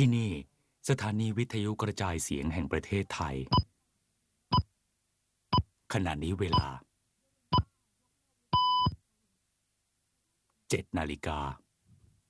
ที่นี่สถานีวิทยุกระจายเสียงแห่งประเทศไทยขณะนี้เวลา 7 นาฬิกา